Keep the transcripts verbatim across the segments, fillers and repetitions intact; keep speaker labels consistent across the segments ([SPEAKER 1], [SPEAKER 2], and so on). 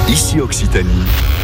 [SPEAKER 1] Ici Occitanie,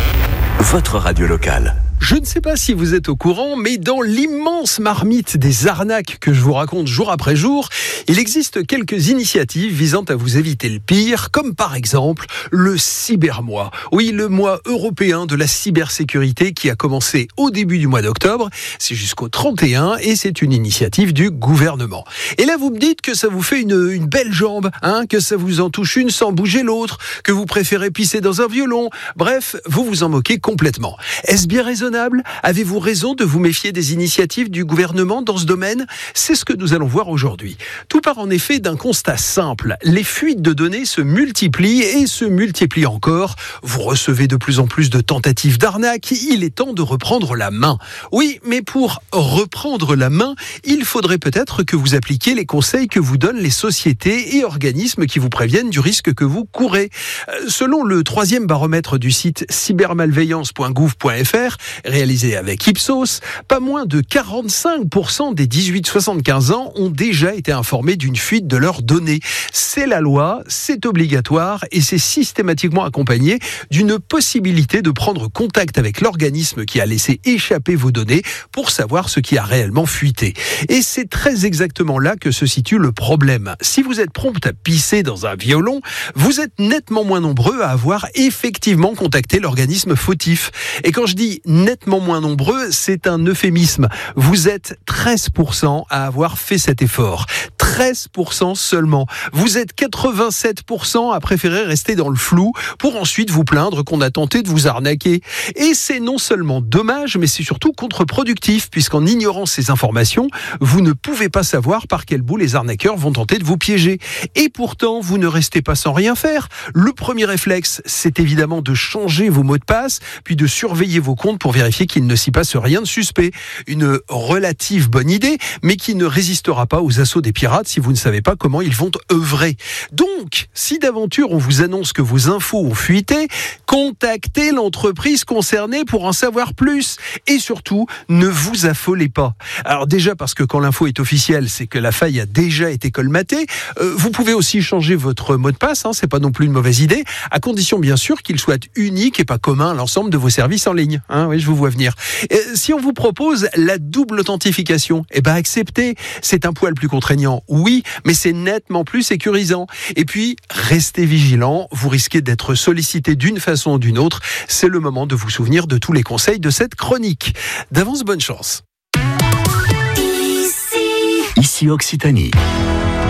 [SPEAKER 1] votre radio locale.
[SPEAKER 2] Je ne sais pas si vous êtes au courant, mais dans l'immense marmite des arnaques que je vous raconte jour après jour, il existe quelques initiatives visant à vous éviter le pire, comme par exemple le Cybermois. Oui, le mois européen de la cybersécurité qui a commencé au début du mois d'octobre. C'est jusqu'au trente et un et c'est une initiative du gouvernement. Et là, vous me dites que ça vous fait une, une belle jambe, hein, que ça vous en touche une sans bouger l'autre, que vous préférez pisser dans un violon. Bref, vous vous en moquez complètement. Est-ce bien raisonnable ? Avez-vous raison de vous méfier des initiatives du gouvernement dans ce domaine ? C'est ce que nous allons voir aujourd'hui. Tout part en effet d'un constat simple. Les fuites de données se multiplient et se multiplient encore. Vous recevez de plus en plus de tentatives d'arnaque. Il est temps de reprendre la main. Oui, mais pour reprendre la main, il faudrait peut-être que vous appliquiez les conseils que vous donnent les sociétés et organismes qui vous préviennent du risque que vous courez. Selon le troisième baromètre du site cybermalveillance point gouv point f r, réalisé avec Ipsos, pas moins de quarante-cinq pour cent des dix-huit soixante-quinze ans ont déjà été informés d'une fuite de leurs données. C'est la loi, c'est obligatoire et c'est systématiquement accompagné d'une possibilité de prendre contact avec l'organisme qui a laissé échapper vos données pour savoir ce qui a réellement fuité. Et c'est très exactement là que se situe le problème. Si vous êtes prompt à pisser dans un violon, vous êtes nettement moins nombreux à avoir effectivement contacté l'organisme fautif. Et quand je dis nettement moins nombreux, c'est un euphémisme. Vous êtes treize pour cent à avoir fait cet effort. treize pour cent seulement. Vous êtes quatre-vingt-sept pour cent à préférer rester dans le flou pour ensuite vous plaindre qu'on a tenté de vous arnaquer. Et c'est non seulement dommage, mais c'est surtout contre-productif, puisqu'en ignorant ces informations, vous ne pouvez pas savoir par quel bout les arnaqueurs vont tenter de vous piéger. Et pourtant, vous ne restez pas sans rien faire. Le premier réflexe, c'est évidemment de changer vos mots de passe, puis de surveiller vos comptes pour vérifier qu'il ne s'y passe rien de suspect. Une relative bonne idée, mais qui ne résistera pas aux assauts des pirates si vous ne savez pas comment ils vont œuvrer. Donc, si d'aventure on vous annonce que vos infos ont fuité, contactez l'entreprise concernée pour en savoir plus. Et surtout, ne vous affolez pas. Alors déjà, parce que quand l'info est officielle, c'est que la faille a déjà été colmatée. Euh, vous pouvez aussi changer votre mot de passe, hein, c'est pas non plus une mauvaise idée, à condition bien sûr qu'il soit unique et pas commun à l'ensemble de vos services en ligne. Hein, oui, je vous vois venir. Et si on vous propose la double authentification, eh ben acceptez. C'est un poil plus contraignant, oui, mais c'est nettement plus sécurisant. Et puis, restez vigilants, vous risquez d'être sollicité d'une façon ou d'une autre. C'est le moment de vous souvenir de tous les conseils de cette chronique. D'avance, bonne chance.
[SPEAKER 1] Ici Occitanie.